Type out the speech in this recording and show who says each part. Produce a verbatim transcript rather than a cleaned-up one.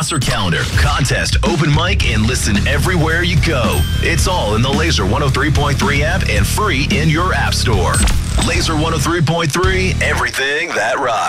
Speaker 1: Concert calendar, contest, open mic, and listen everywhere you go. It's all in the Laser one oh three point three app and free in your app store. Laser one oh three point three, everything that rocks.